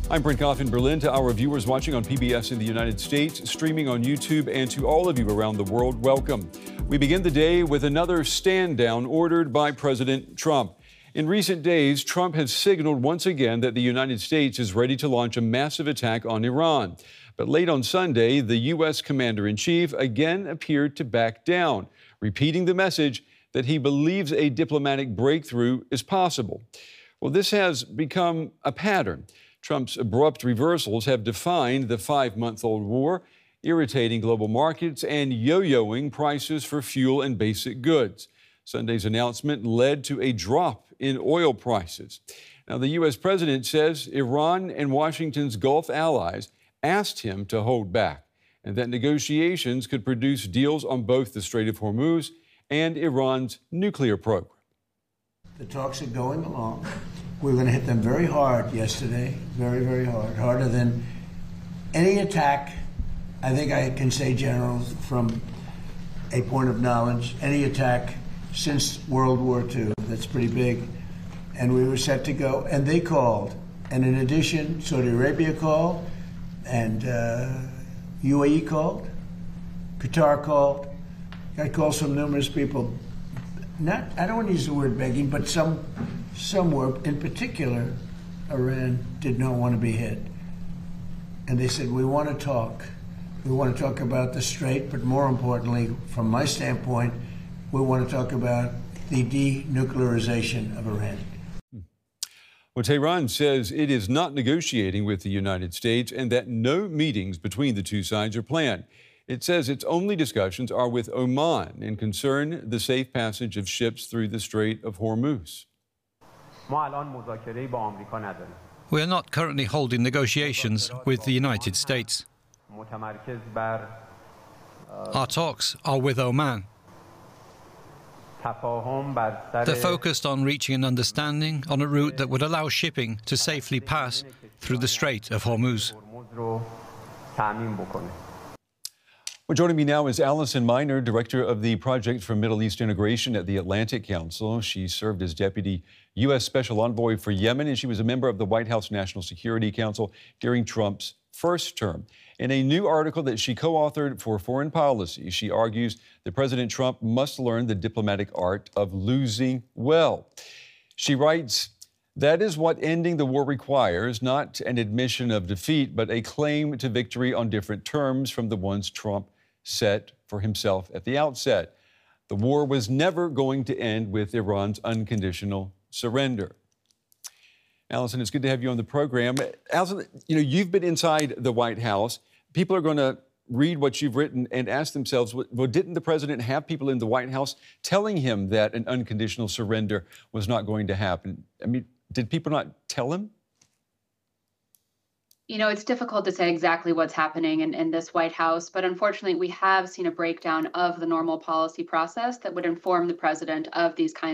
I'm Brent Goff in Berlin. To our viewers watching on PBS in the United States, streaming on YouTube, and to all of you around the world, welcome. We begin the day with another stand down ordered by President Trump. In recent days, Trump has signaled once again that the United States is ready to launch a massive attack on Iran. But late on Sunday, the U.S. Commander-in-Chief again appeared to back down, repeating the message that he believes a diplomatic breakthrough is possible. Well, this has become a pattern. Trump's abrupt reversals have defined the 5-month-old war, irritating global markets and yo-yoing prices for fuel and basic goods. Sunday's announcement led to a drop in oil prices. Now, the U.S. president says Iran and Washington's Gulf allies asked him to hold back, and that negotiations could produce deals on both the Strait of Hormuz and Iran's nuclear program. The talks are going along. We were going to hit them very hard yesterday, very, very hard, harder than any attack. I think I can say, General, from a point of knowledge, any attack since World War II. That's pretty big. And we were set to go, and they called. And in addition, Saudi Arabia called, and UAE called, Qatar called. Got calls from numerous people. I don't want to use the word begging, but some were, in particular, Iran did not want to be hit. And they said, we want to talk. We want to talk about the Strait, but more importantly, from my standpoint, we want to talk about the denuclearization of Iran. Well, Tehran says it is not negotiating with the United States and that no meetings between the two sides are planned. It says its only discussions are with Oman and concern the safe passage of ships through the Strait of Hormuz. We are not currently holding negotiations with the United States. Our talks are with Oman. They're focused on reaching an understanding on a route that would allow shipping to safely pass through the Strait of Hormuz. Well, joining me now is Allison Miner, Director of the Project for Middle East Integration at the Atlantic Council. She served as Deputy U.S. Special Envoy for Yemen, and she was a member of the White House National Security Council during Trump's first term. In a new article that she co-authored for Foreign Policy, she argues that President Trump must learn the diplomatic art of losing well. She writes, that is what ending the war requires, not an admission of defeat, but a claim to victory on different terms from the ones Trump set for himself at the outset. The war was never going to end with Iran's unconditional surrender. Allison, it's good to have you on the program. Allison, you've been inside the White House. People are going to read what you've written and ask themselves, well, didn't the president have people in the White House telling him that an unconditional surrender was not going to happen? I mean, did people not tell him? It's difficult to say exactly what's happening in this White House, but unfortunately, we have seen a breakdown of the normal policy process that would inform the president of these kinds